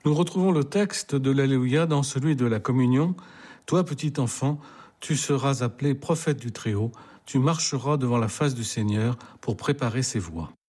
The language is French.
Nous retrouvons le texte de l'Alléluia dans celui de la communion. Toi, petit enfant, tu seras appelé prophète du Très-Haut. Tu marcheras devant la face du Seigneur pour préparer ses voies.